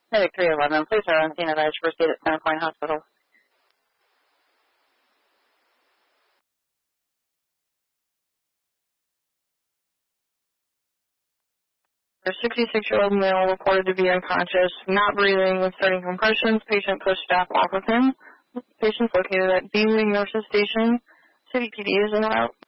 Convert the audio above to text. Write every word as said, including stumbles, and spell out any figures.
Medic three eleven, please are on scene at Edge First Aid at Centerpoint Hospital. A sixty-six-year-old male reported to be unconscious, not breathing, with starting compressions. Patient pushed staff off of him. Patient's located at B Wing Nurses Station. City P D is en route.